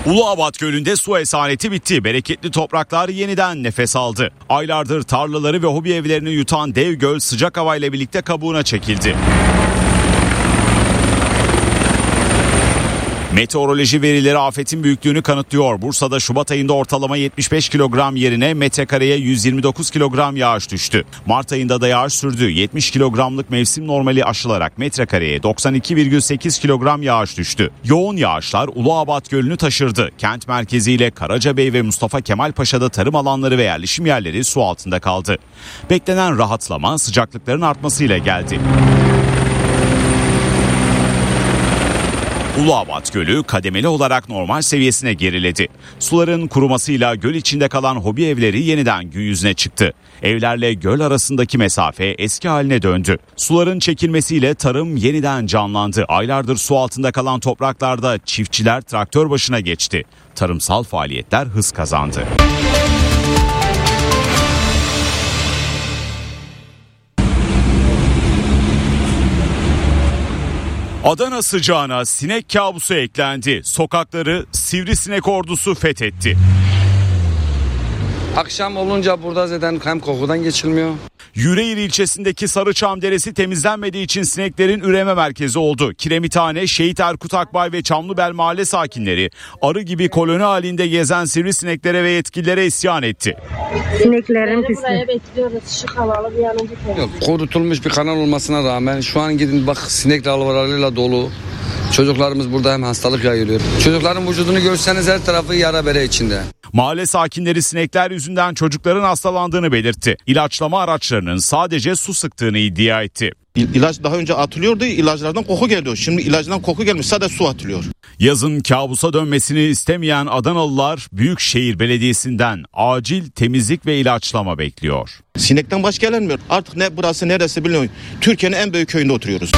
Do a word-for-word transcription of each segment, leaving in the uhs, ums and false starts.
Uluabat Gölü'nde su esaneti bitti. Bereketli topraklar yeniden nefes aldı. Aylardır tarlaları ve hobi evlerini yutan dev göl sıcak havayla birlikte kabuğuna çekildi. Meteoroloji verileri afetin büyüklüğünü kanıtlıyor. Bursa'da Şubat ayında ortalama yetmiş beş kilogram yerine metrekareye yüz yirmi dokuz kilogram yağış düştü. Mart ayında da yağış sürdü. yetmiş kilogramlık mevsim normali aşılarak metrekareye doksan iki virgül sekiz kilogram yağış düştü. Yoğun yağışlar Uluabat Gölü'nü taşırdı. Kent merkeziyle Karacabey ve Mustafa Kemal Paşa'da tarım alanları ve yerleşim yerleri su altında kaldı. Beklenen rahatlama sıcaklıkların artmasıyla geldi. Uluabat Gölü kademeli olarak normal seviyesine geriledi. Suların kurumasıyla göl içinde kalan hobi evleri yeniden gün yüzüne çıktı. Evlerle göl arasındaki mesafe eski haline döndü. Suların çekilmesiyle tarım yeniden canlandı. Aylardır su altında kalan topraklarda çiftçiler traktör başına geçti. Tarımsal faaliyetler hız kazandı. Adana sıcağına sinek kabusu eklendi. Sokakları sivrisinek ordusu fethetti. Akşam olunca burada zaten hem kokudan geçilmiyor. Yüreğir ilçesindeki Sarıçam Deresi temizlenmediği için sineklerin üreme merkezi oldu. Kiremithane, Şehit Erkut Akbay ve Çamlıbel mahalle sakinleri arı gibi koloni halinde gezen sivrisineklere ve yetkililere isyan etti. Sineklerin pisliği. Bekliyoruz şu kanalı bir an önce Yok, korutulmuş bir kanal olmasına rağmen şu an gidin bak sinek larvalarıyla dolu. Çocuklarımız burada hem hastalık yayılıyor. Çocukların vücudunu görseniz her tarafı yara bere içinde. Mahalle sakinleri sinekler yüzünden çocukların hastalandığını belirtti. İlaçlama araçlarının sadece su sıktığını iddia etti. İlaç daha önce atılıyordu, ilaçlardan koku geliyor. Şimdi ilacdan koku gelmiş, sadece su atılıyor. Yazın kabusa dönmesini istemeyen Adanalılar Büyükşehir Belediyesi'nden acil temizlik ve ilaçlama bekliyor. Sinekten başka gelmiyor. Artık ne burası neresi bilmiyorum. Türkiye'nin en büyük köyünde oturuyoruz.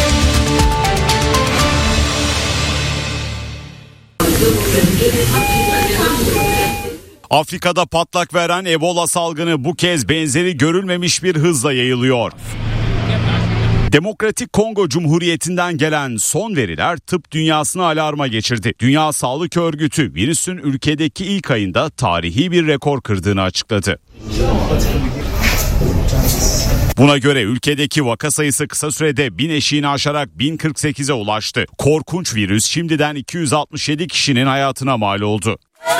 Afrika'da patlak veren Ebola salgını bu kez benzeri görülmemiş bir hızla yayılıyor. Demokratik Kongo Cumhuriyeti'nden gelen son veriler tıp dünyasını alarma geçirdi. Dünya Sağlık Örgütü virüsün ülkedeki ilk ayında tarihi bir rekor kırdığını açıkladı. Buna göre ülkedeki vaka sayısı kısa sürede bin eşiğini aşarak bin kırk sekize ulaştı. Korkunç virüs şimdiden iki yüz altmış yedi kişinin hayatına mal oldu.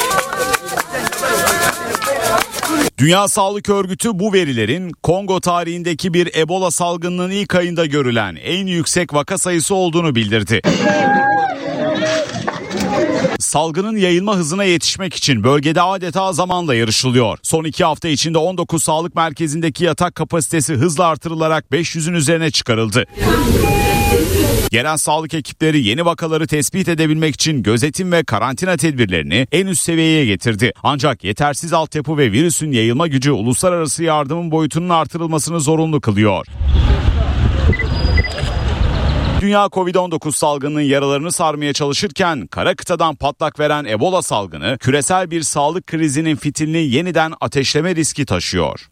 Dünya Sağlık Örgütü bu verilerin Kongo tarihindeki bir Ebola salgınının ilk ayında görülen en yüksek vaka sayısı olduğunu bildirdi. Salgının yayılma hızına yetişmek için bölgede adeta zamanla yarışılıyor. Son iki hafta içinde on dokuz sağlık merkezindeki yatak kapasitesi hızla artırılarak beş yüzün üzerine çıkarıldı. Yerel sağlık ekipleri yeni vakaları tespit edebilmek için gözetim ve karantina tedbirlerini en üst seviyeye getirdi. Ancak yetersiz altyapı ve virüsün yayılma gücü uluslararası yardımın boyutunun artırılmasını zorunlu kılıyor. Dünya kovid on dokuz salgınının yaralarını sarmaya çalışırken kara kıtadan patlak veren Ebola salgını küresel bir sağlık krizinin fitilini yeniden ateşleme riski taşıyor.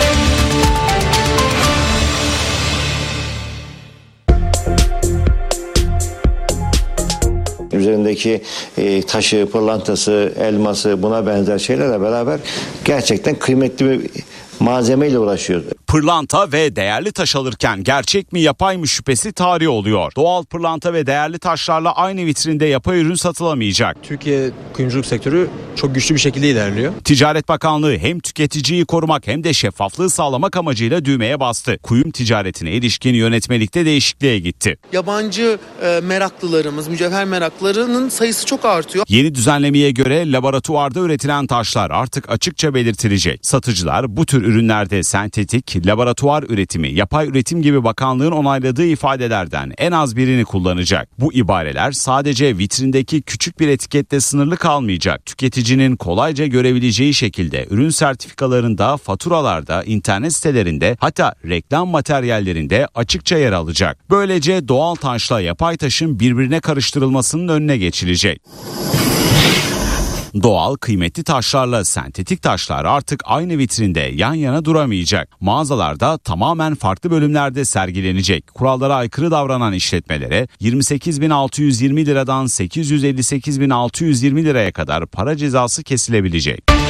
Üzerindeki e, taşı, pırlantası, elması buna benzer şeylerle beraber gerçekten kıymetli bir malzemeyle uğraşıyor. Pırlanta ve değerli taş alırken gerçek mi yapay mı şüphesi tarih oluyor. Doğal pırlanta ve değerli taşlarla aynı vitrinde yapay ürün satılamayacak. Türkiye kuyumculuk sektörü çok güçlü bir şekilde ilerliyor. Ticaret Bakanlığı hem tüketiciyi korumak hem de şeffaflığı sağlamak amacıyla düğmeye bastı. Kuyum ticaretine ilişkin yönetmelikte değişikliğe gitti. Yabancı e, meraklılarımız, mücevher meraklarının sayısı çok artıyor. Yeni düzenlemeye göre laboratuvarda üretilen taşlar artık açıkça belirtilecek. Satıcılar bu tür ürünlerde sentetik, laboratuvar üretimi, yapay üretim gibi bakanlığın onayladığı ifadelerden en az birini kullanacak. Bu ibareler sadece vitrindeki küçük bir etiketle sınırlı kalmayacak. Tüketicinin kolayca görebileceği şekilde ürün sertifikalarında, faturalarda, internet sitelerinde hatta reklam materyallerinde açıkça yer alacak. Böylece doğal taşla yapay taşın birbirine karıştırılmasının önüne geçilecek. Doğal, kıymetli taşlarla sentetik taşlar artık aynı vitrinde yan yana duramayacak. Mağazalarda tamamen farklı bölümlerde sergilenecek. Kurallara aykırı davranan işletmelere yirmi sekiz bin altı yüz yirmi liradan sekiz yüz elli sekiz bin altı yüz yirmi liraya kadar para cezası kesilebilecek.